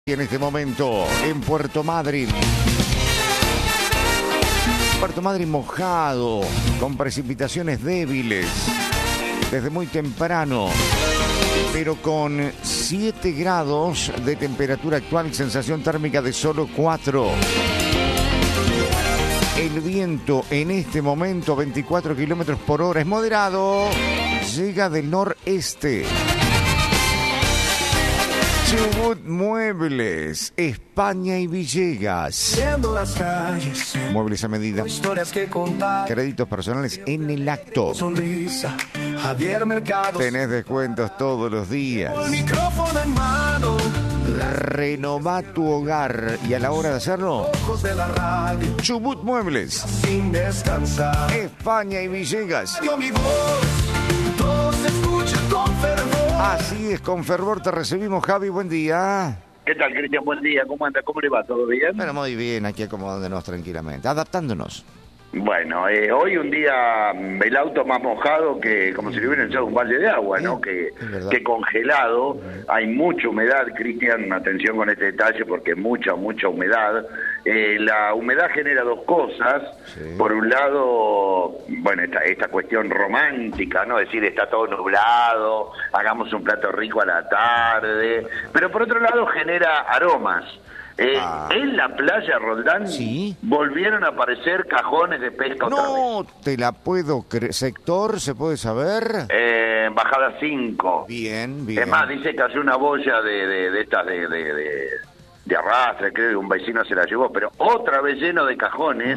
En este momento, en Puerto Madryn. Puerto Madryn mojado, con precipitaciones débiles, desde muy temprano, pero con 7 grados de temperatura actual, sensación térmica de solo 4. El viento en este momento, 24 kilómetros por hora, es moderado, llega del noreste. Chubut Muebles, España y Villegas. Muebles a medida. Créditos personales en el acto. Tenés descuentos todos los días. Renová tu hogar y a la hora de hacerlo, Chubut Muebles, España y Villegas. Así es, con fervor te recibimos, Javi, buen día. ¿Qué tal, Cristian? Buen día, ¿cómo anda? ¿Cómo le va? ¿Todo bien? Bueno, muy bien, aquí acomodándonos tranquilamente, adaptándonos. Bueno, hoy un día el auto más mojado que como si le hubieran echado un balde de agua, ¿no? Que congelado, hay mucha humedad, Cristian, atención con este detalle porque mucha humedad. La humedad genera dos cosas, sí. Por un lado, bueno, esta cuestión romántica, ¿no? Es decir, está todo nublado, hagamos un plato rico a la tarde, pero por otro lado genera aromas. En la playa Roldán, ¿sí? Volvieron a aparecer cajones de pesca otra vez. No te la puedo creer. ¿Sector se puede saber? Bajada 5. Bien. Es más, dice que hace una boya de estas de arrastre, creo que un vecino se la llevó, pero otra vez lleno de cajones.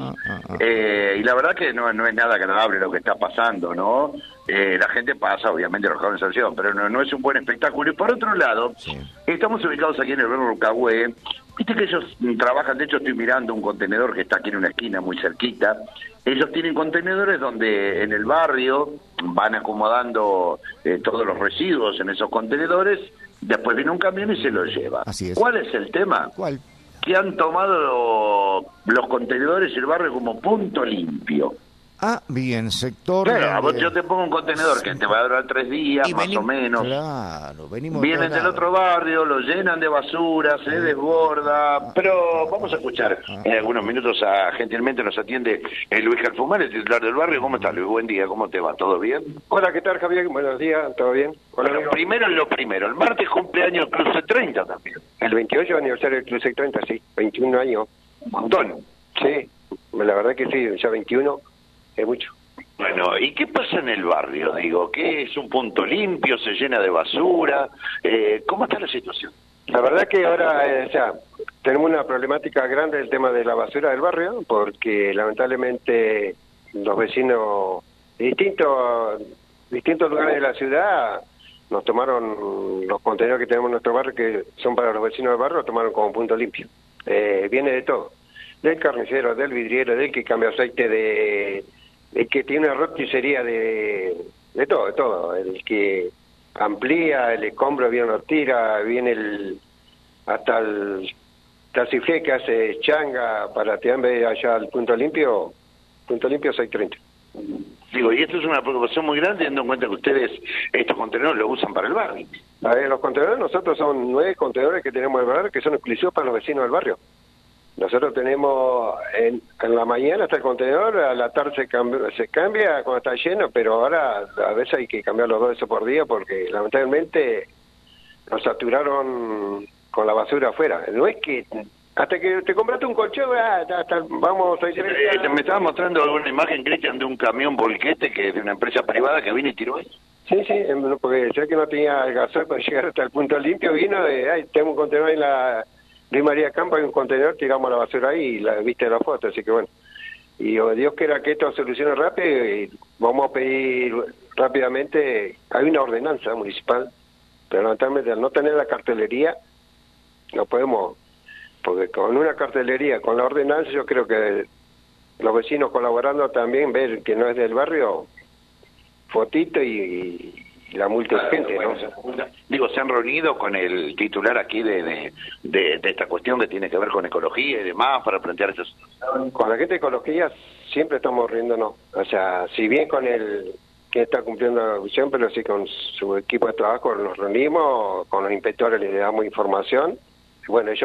Y la verdad que no es nada agradable lo que está pasando, ¿no? La gente pasa, obviamente, los cajones se los llevan, pero no es un buen espectáculo. Y por otro lado, sí. Estamos ubicados aquí en el barrio Rucahué. Viste que ellos trabajan, de hecho estoy mirando un contenedor que está aquí en una esquina muy cerquita. Ellos tienen contenedores donde en el barrio van acomodando todos los residuos en esos contenedores, después viene un camión y se los lleva. Así es. ¿Cuál es el tema? ¿Cuál? Que han tomado los contenedores y el barrio como punto limpio. Ah, bien, sector... Claro, vos yo te pongo un contenedor que te va a durar 3 días, más o menos. Claro, venimos... Vienen del otro barrio, lo llenan de basura, se desborda... Pero vamos a escuchar en algunos minutos gentilmente nos atiende Luis Calfumar, el titular del barrio. ¿Cómo estás, Luis? Buen día, ¿cómo te va? ¿Todo bien? Hola, ¿qué tal, Javier? Buenos días, ¿todo bien? Hola, bueno, lo primero, el martes cumpleaños Cruce 30 también. El 28 aniversario del Cruce 30, sí, 21 años. Un montón. Sí, la verdad que sí, ya 21... es mucho. Bueno, ¿y qué pasa en el barrio? Digo, ¿qué es un punto limpio? ¿Se llena de basura? ¿Cómo está la situación? La verdad que ahora, tenemos una problemática grande del tema de la basura del barrio, porque lamentablemente los vecinos de distintos lugares de la ciudad nos tomaron los contenedores que tenemos en nuestro barrio, que son para los vecinos del barrio, los tomaron como punto limpio. Viene de todo. Del carnicero, del vidriero, del que cambia aceite, de que tiene una roticería de todo, el que amplía, el escombro viene lo tira, viene hasta el tacifé que hace changa para tirarme allá al punto limpio 630. Digo, y esto es una preocupación muy grande, teniendo en cuenta que ustedes estos contenedores los usan para el barrio. A ver, los contenedores, nosotros son 9 contenedores que tenemos en el barrio que son exclusivos para los vecinos del barrio. Nosotros tenemos en la mañana está el contenedor, a la tarde se cambia cuando está lleno, pero ahora a veces hay que cambiar los 2 veces por día porque lamentablemente nos saturaron con la basura afuera. No es que hasta que te compraste un colchón, vamos a ir... Me estaba mostrando alguna imagen, Cristian, de un camión volquete que de una empresa privada que vino y tiró eso. Sí, porque sé que no tenía el gasoil para llegar hasta el punto limpio, vino tengo un contenedor en la... Luis María Campo, hay un contenedor, tiramos la basura ahí y viste la foto, así que bueno. Y Dios quiera que esto solucione rápido y vamos a pedir rápidamente, hay una ordenanza municipal, pero lamentablemente al no tener la cartelería, no podemos, porque con una cartelería, con la ordenanza, yo creo que los vecinos colaborando también, ver que no es del barrio, fotito y la multa es gente, ¿no? Digo, se han reunido con el titular aquí de esta cuestión que tiene que ver con ecología y demás para plantear esta situación. Con la gente de ecología siempre estamos riéndonos. O sea, si bien con el que está cumpliendo la misión, pero sí con su equipo de trabajo nos reunimos, con los inspectores les damos información bueno, ellos